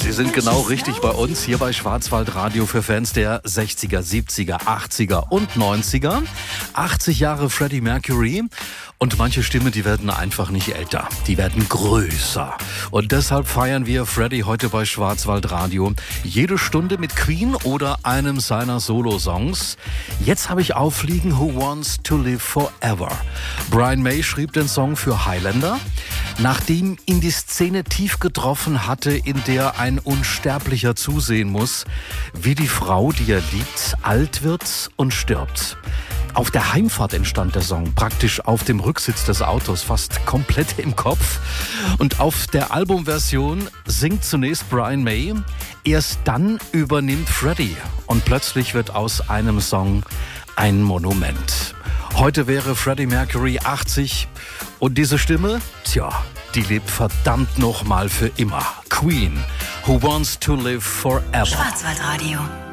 Sie sind genau richtig bei uns, hier bei Schwarzwaldradio für Fans der 60er, 70er, 80er und 90er. 80 Jahre Freddie Mercury und manche Stimmen, die werden einfach nicht älter, die werden größer. Und deshalb feiern wir Freddie heute bei Schwarzwaldradio jede Stunde mit Queen oder einem seiner Solo-Songs. Jetzt habe ich aufliegen Who Wants to Live Forever. Brian May schrieb den Song für Highlander, nachdem ihn die Szene tief getroffen hatte, in der ein Unsterblicher zusehen muss, wie die Frau, die er liebt, alt wird und stirbt. Auf der Heimfahrt entstand der Song, praktisch auf dem Rücksitz des Autos, fast komplett im Kopf. Und auf der Albumversion singt zunächst Brian May, erst dann übernimmt Freddie und plötzlich wird aus einem Song ein Monument. Heute wäre Freddie Mercury 80 und diese Stimme, die lebt verdammt nochmal für immer. Queen, Who Wants to Live Forever. Schwarzwaldradio.